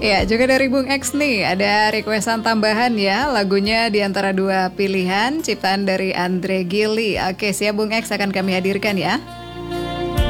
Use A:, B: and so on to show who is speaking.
A: Ya, juga dari Bung X nih, ada requestan tambahan ya, lagunya di antara dua pilihan, ciptaan dari Andre Gili. Oke, siap Bung X, akan kami hadirkan ya.